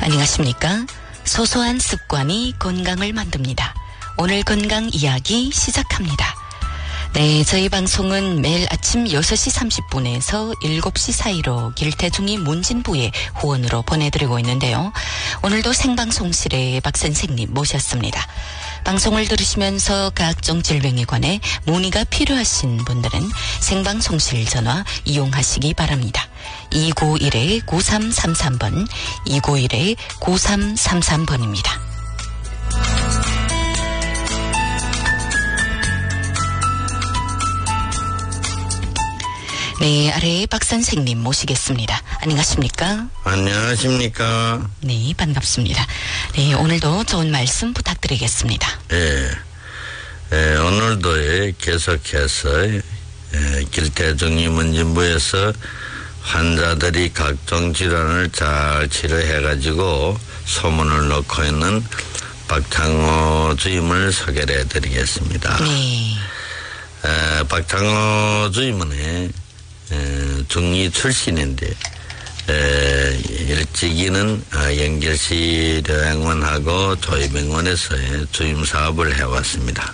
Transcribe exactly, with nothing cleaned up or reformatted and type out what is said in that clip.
안녕하십니까? 소소한 습관이 건강을 만듭니다. 오늘 건강 이야기 시작합니다. 네, 저희 방송은 매일 아침 여섯 시 삼십 분에서 일곱 시 사이로 길태중이 문진부의 후원으로 보내드리고 있는데요. 오늘도 생방송실에 박 선생님 모셨습니다. 방송을 들으시면서 각종 질병에 관해 문의가 필요하신 분들은 생방송실 전화 이용하시기 바랍니다. 이구일 구삼삼삼 번, 이구일 구삼삼삼 번입니다. 네, 아래 박 선생님 모시겠습니다. 안녕하십니까? 안녕하십니까? 네, 반갑습니다. 네, 오늘도 좋은 말씀 부탁드리겠습니다. 예, 예 오늘도 예, 계속해서 예, 길태중이 문진부에서 환자들이 각종 질환을 잘 치료해가지고 소문을 놓고 있는 박창호 주임을 소개를 해드리겠습니다. 네. 에, 박창호 주임은 에, 중이 출신인데 에, 일찍이는 연결시 요양원하고 조이병원에서 주임 사업을 해왔습니다.